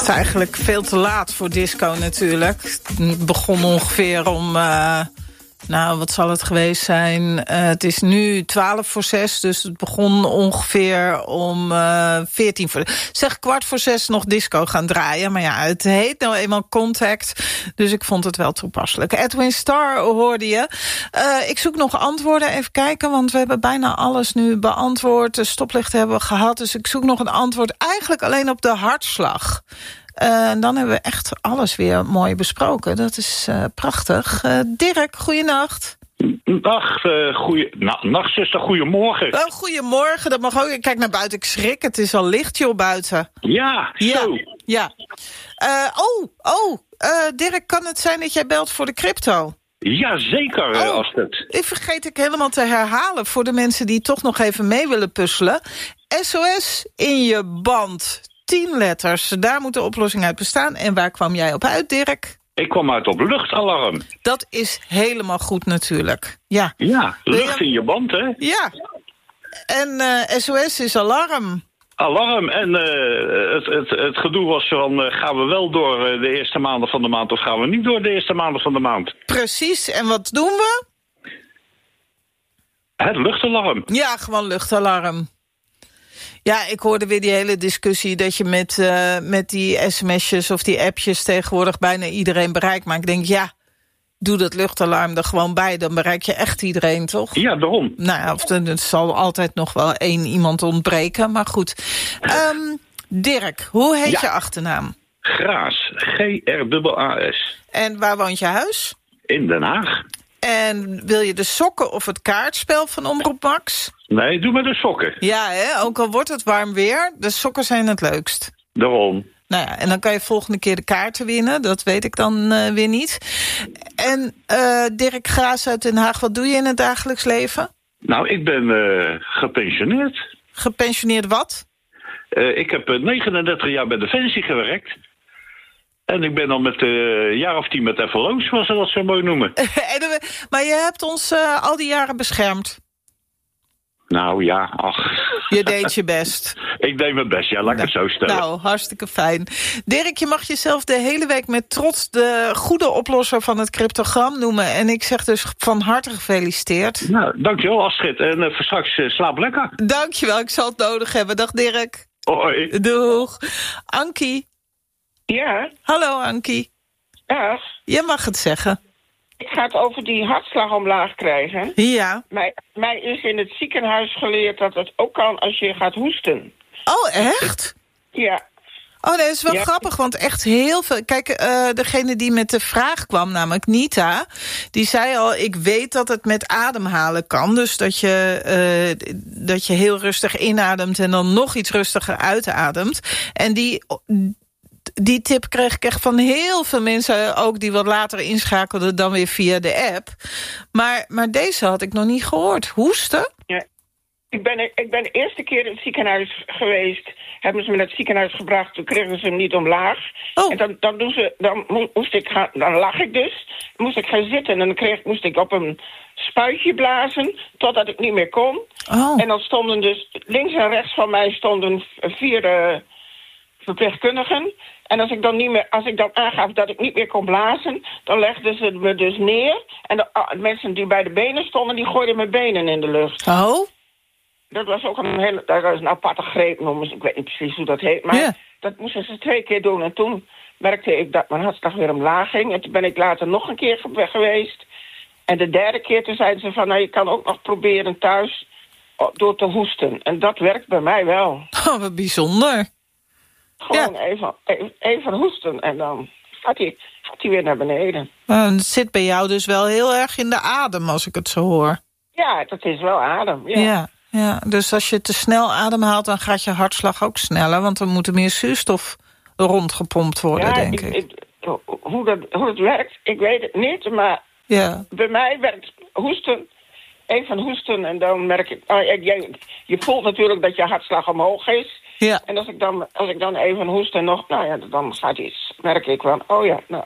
eigenlijk veel te laat voor disco natuurlijk. Het begon ongeveer om... wat zal het geweest zijn? Het is nu 5:45, dus het begon ongeveer om 5:45. Zeg 5:45 nog disco gaan draaien. Maar ja, het heet nou eenmaal Contact, dus ik vond het wel toepasselijk. Edwin Starr hoorde je. Ik zoek nog antwoorden, even kijken, want we hebben bijna alles nu beantwoord. De stoplichten hebben we gehad, dus ik zoek nog een antwoord. Eigenlijk alleen op de hartslag. Dan hebben we echt alles weer mooi besproken. Dat is prachtig. Dirk, goeienacht. Dag, nachtzuster, goedemorgen. Oh, goedemorgen, dat mag ook. Ik kijk naar buiten, ik schrik. Het is al licht, joh, buiten. Ja, zo. Ja. Dirk, kan het zijn dat jij belt voor de crypto? Ja, zeker, Astrid. Die vergeet ik helemaal te herhalen voor de mensen die toch nog even mee willen puzzelen. SOS in je band. 10 letters, daar moet de oplossing uit bestaan. En waar kwam jij op uit, Dirk? Ik kwam uit op luchtalarm. Dat is helemaal goed natuurlijk. Ja, lucht in je band, hè? Ja. En SOS is alarm. Alarm. En het gedoe was van... gaan we wel door de eerste maanden van de maand... of gaan we niet door de eerste maanden van de maand? Precies. En wat doen we? Het luchtalarm. Ja, gewoon luchtalarm. Ja, ik hoorde weer die hele discussie dat je met die sms'jes of die appjes tegenwoordig bijna iedereen bereikt. Maar ik denk, ja, doe dat luchtalarm er gewoon bij. Dan bereik je echt iedereen, toch? Ja, daarom. Nou ja, er zal altijd nog wel één iemand ontbreken, maar goed. Dirk, hoe heet je achternaam? Graas. G-R-A-S. En waar woont je huis? In Den Haag. En wil je de sokken of het kaartspel van Omroep Max? Nee, doe maar de sokken. Ja, hè? Ook al wordt het warm weer, de sokken zijn het leukst. Daarom. Nou ja, en dan kan je volgende keer de kaarten winnen. Dat weet ik dan weer niet. En Dirk Graas uit Den Haag, wat doe je in het dagelijks leven? Nou, ik ben gepensioneerd. Gepensioneerd wat? Ik heb 39 jaar bij Defensie gewerkt. En ik ben al met een jaar of 10 met FLO's, zoals ze dat zo mooi noemen. Maar je hebt ons al die jaren beschermd. Nou ja, ach. Je deed je best. Ik deed mijn best, ja, laat ik het zo stellen. Nou, hartstikke fijn. Dirk, je mag jezelf de hele week met trots de goede oplosser van het cryptogram noemen. En ik zeg dus van harte gefeliciteerd. Nou, dankjewel Astrid. En voor straks slaap lekker. Dankjewel, ik zal het nodig hebben. Dag Dirk. Hoi. Doeg. Ankie. Ja. Hallo Ankie. Dag. Je mag het zeggen. Ik ga het over die hartslag omlaag krijgen. Ja. Mij is in het ziekenhuis geleerd dat het ook kan als je gaat hoesten. Oh, echt? Ja. Oh, dat is wel grappig, want echt heel veel... Kijk, degene die met de vraag kwam, namelijk Nita... die zei al, ik weet dat het met ademhalen kan. Dus dat je heel rustig inademt en dan nog iets rustiger uitademt. En die tip kreeg ik echt van heel veel mensen... ook die wat later inschakelden dan weer via de app. Maar deze had ik nog niet gehoord. Hoesten? Ja. Ik ben de eerste keer in het ziekenhuis geweest. Hebben ze me naar het ziekenhuis gebracht. Toen kregen ze hem niet omlaag. Oh. En dan lag ik dus. Moest ik gaan zitten. En dan moest ik op een spuitje blazen. Totdat ik niet meer kon. Oh. En dan stonden dus links en rechts van mij stonden 4 verpleegkundigen. En als ik dan aangaf dat ik niet meer kon blazen, dan legden ze me dus neer. En de mensen die bij de benen stonden, die gooiden mijn benen in de lucht. Oh? Dat was ook dat was een aparte greep, noemen. Ik weet niet precies hoe dat heet, maar dat moesten ze 2 keer doen. En toen merkte ik dat mijn hartslag weer omlaag ging. En toen ben ik later nog een keer geweest. En de 3e keer toen zeiden ze van, nou, je kan ook nog proberen thuis door te hoesten. En dat werkt bij mij wel. Oh, wat bijzonder. Gewoon even hoesten en dan gaat hij weer naar beneden. Het zit bij jou dus wel heel erg in de adem, als ik het zo hoor. Ja, dat is wel adem, Ja, dus als je te snel ademhaalt, dan gaat je hartslag ook sneller. Want dan moet er meer zuurstof rondgepompt worden, denk ik. Hoe het werkt, ik weet het niet. Maar bij mij werkt hoesten, even hoesten en dan merk ik... je voelt natuurlijk dat je hartslag omhoog is. Ja. En als ik dan even hoest en nog... Nou ja, dan gaat iets, merk ik van... Oh ja, nou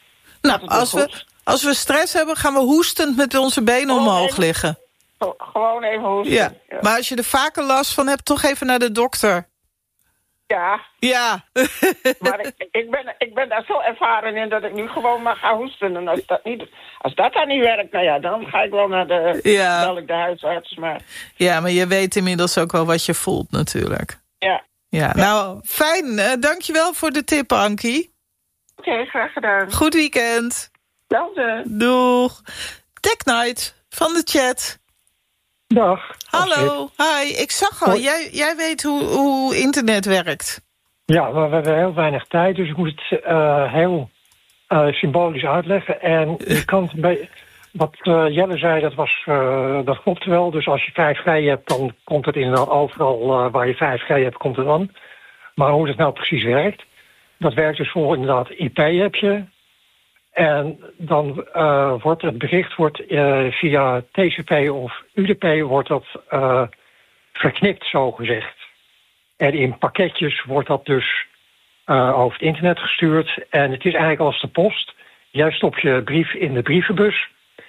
als we stress hebben, gaan we hoestend met onze benen omhoog liggen. Gewoon even hoesten. Ja. Maar als je er vaker last van hebt, toch even naar de dokter. Ja. Maar ik ben daar zo ervaren in dat ik nu gewoon mag gaan hoesten. En als dat dan niet werkt, nou ja, dan ga ik wel naar bel ik de huisarts. Maar... Ja, maar je weet inmiddels ook wel wat je voelt natuurlijk. Ja, nou, fijn. Dankjewel voor de tip, Ankie. Oké, graag gedaan. Goed weekend. Dank. Doeg. Tech Night van de chat. Dag. Hallo, hi. Ik zag al, jij weet hoe internet werkt. Ja, we hebben heel weinig tijd, dus ik moet het heel symbolisch uitleggen. En je kan wat Jelle zei, dat klopt wel. Dus als je 5G hebt, dan komt het inderdaad overal waar je 5G hebt, komt het aan. Maar hoe het nou precies werkt, dat werkt dus voor inderdaad IP heb je. En dan wordt het bericht via TCP of UDP wordt dat verknipt, zogezegd. En in pakketjes wordt dat dus over het internet gestuurd. En het is eigenlijk als de post. Jij stopt je brief in de brievenbus.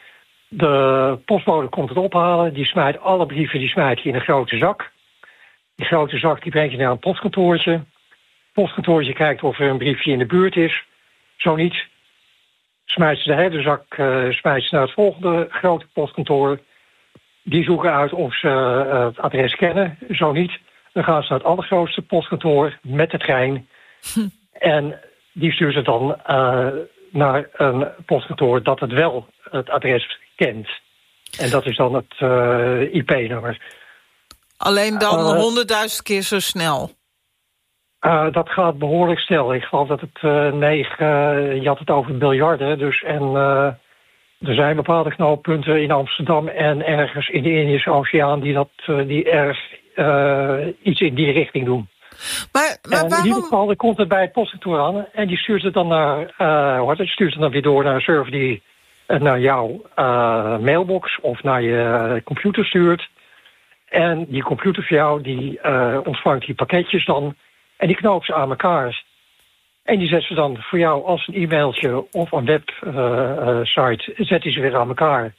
De postbode komt het ophalen. Die smijt alle brieven in een grote zak. Die grote zak die brengt je naar een postkantoortje. Het postkantoortje kijkt of er een briefje in de buurt is. Zo niet. Smijt ze de hele zak naar het volgende grote postkantoor. Die zoeken uit of ze het adres kennen. Zo niet. Dan gaan ze naar het allergrootste postkantoor met de trein. En die sturen ze dan naar een postkantoor dat het wel het adres kent. En dat is dan het IP-nummer. Alleen dan 100.000 keer zo snel. Dat gaat behoorlijk snel. Ik geloof dat het je had het over biljarden. Dus, en er zijn bepaalde knooppunten in Amsterdam en ergens in de Indische Oceaan die erg iets in die richting doen. Maar waarom... In ieder geval, dan komt het bij het postkantoor aan en die stuurt het dan weer door naar een server die naar jouw mailbox of naar je computer stuurt. En die computer voor jou, die ontvangt die pakketjes dan en die knoopt ze aan elkaar. En die zet ze dan voor jou als een e-mailtje of een website, zet die ze weer aan elkaar.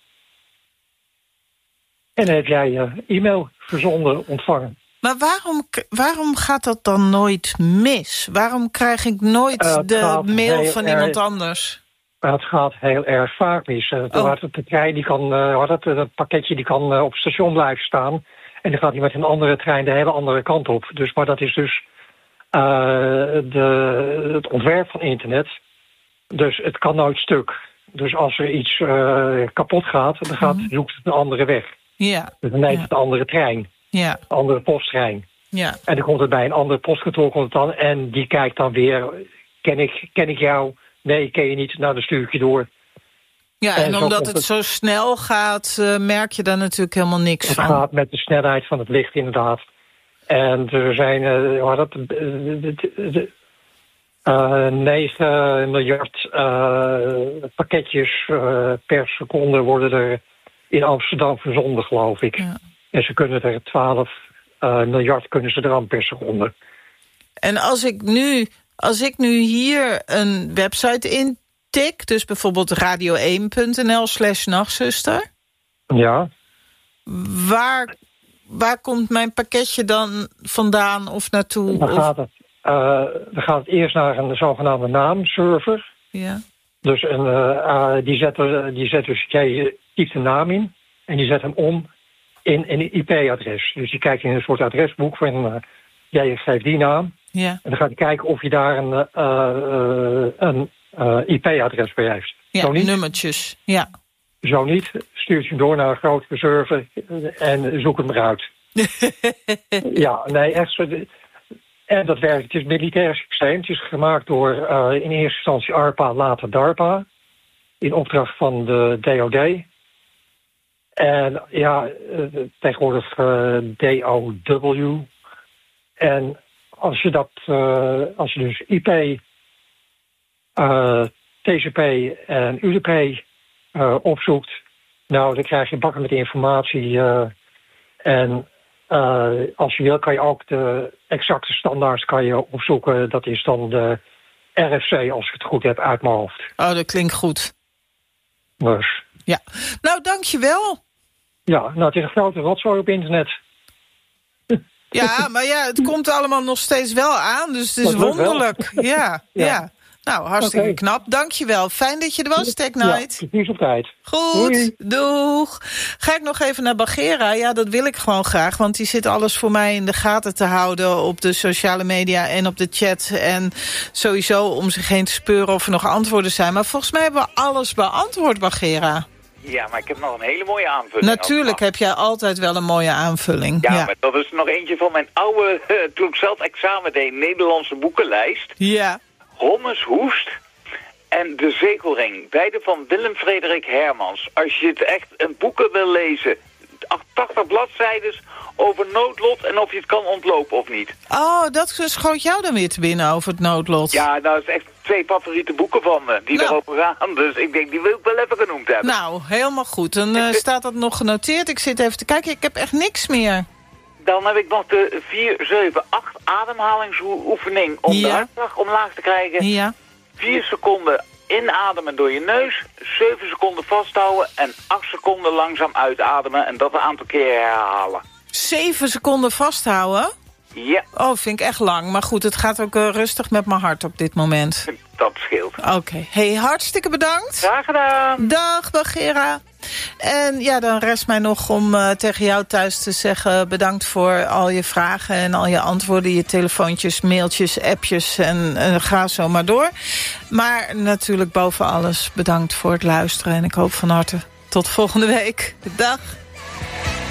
En dan heb jij je e-mail verzonden, ontvangen. Maar waarom gaat dat dan nooit mis? Waarom krijg ik nooit de mail van iemand anders? Het gaat heel erg vaak mis. De trein die kan, het pakketje die kan op het station blijven staan. En dan gaat hij met een andere trein de hele andere kant op. Dus, maar dat is dus het ontwerp van internet. Dus het kan nooit stuk. Dus als er iets kapot gaat, dan zoekt het een andere weg. Ja. Dus dan neemt het een andere trein. Ja. Een andere posttrein. Ja. En dan komt het bij een ander postkantoor dan. En die kijkt dan weer, ken ik jou? Nee, ken je niet. Nou, dan stuur ik je door. Ja, en omdat het zo snel gaat, merk je daar natuurlijk helemaal niks van. Het gaat met de snelheid van het licht, inderdaad. En er zijn 9 miljard pakketjes per seconde worden er in Amsterdam verzonden, geloof ik. Ja. En ze kunnen er 12 miljard kunnen ze er aan per seconde. En als ik nu hier een website intik, dus bijvoorbeeld radio1.nl/nachtzuster. Ja. Waar komt mijn pakketje dan vandaan of naartoe? Dan gaat het eerst naar een zogenaamde naamserver. Ja. Dus die zet dus, jij typt de naam in en die zet hem om in een IP-adres. Dus je kijkt in een soort adresboek van jij geeft die naam. Ja. En dan gaat hij kijken of je daar een IP-adres bij heeft. Ja, zo niet, nummertjes. Ja. Zo niet, stuurt je hem door naar een grotere server en zoek hem eruit. Ja, nee, echt zo. En dat werkt. Het is een militair systeem. Het is gemaakt door in eerste instantie ARPA, later DARPA. In opdracht van de DOD. En ja, tegenwoordig DOW. En als je dus IP, TCP en UDP opzoekt, nou, dan krijg je bakken met informatie. En als je wil, kan je ook de exacte standaards opzoeken. Dat is dan de RFC, als ik het goed heb, uit mijn hoofd. Oh, dat klinkt goed. Dus. Ja. Nou, dankjewel. Ja, nou, het is een grote rotzooi op internet. Ja, maar het komt allemaal nog steeds wel aan. Dus het is wonderlijk. Ja. Nou, hartstikke knap. Dankjewel. Fijn dat je er was, Tech Night. Ja, precies op tijd. Goed, doeg. Ga ik nog even naar Bagheera? Ja, dat wil ik gewoon graag. Want die zit alles voor mij in de gaten te houden op de sociale media en op de chat. En sowieso om zich heen te speuren of er nog antwoorden zijn. Maar volgens mij hebben we alles beantwoord, Bagheera. Ja, maar ik heb nog een hele mooie aanvulling. Natuurlijk heb jij altijd wel een mooie aanvulling. Ja, maar dat is nog eentje van mijn oude, toen ik zelf examen deed, Nederlandse boekenlijst. Ja. Hommes Hoest en De Zegelring. Beide van Willem Frederik Hermans. Als je het echt een boeken wil lezen, 80 bladzijden over noodlot en of je het kan ontlopen of niet. Oh, dat schoot jou dan weer te binnen over het noodlot. Ja, nou, dat is echt 2 favoriete boeken van me die daarover gaan. Dus ik denk, die wil ik wel even genoemd hebben. Nou, helemaal goed. Dan staat dat nog genoteerd. Ik zit even te kijken. Ik heb echt niks meer. Dan heb ik nog de 4-7-8 ademhalingsoefening om de hartslag omlaag te krijgen. Ja. 4 seconden inademen door je neus, 7 seconden vasthouden en 8 seconden langzaam uitademen. En dat een aantal keer herhalen. 7 seconden vasthouden? Ja. Oh, vind ik echt lang. Maar goed, het gaat ook rustig met mijn hart op dit moment. Dat scheelt. Oké. Hey, hartstikke bedankt. Graag gedaan. Dag, Bagheera. En ja, dan rest mij nog om tegen jou thuis te zeggen, bedankt voor al je vragen en al je antwoorden, je telefoontjes, mailtjes, appjes en ga zo maar door. Maar natuurlijk boven alles bedankt voor het luisteren en ik hoop van harte tot volgende week. Dag.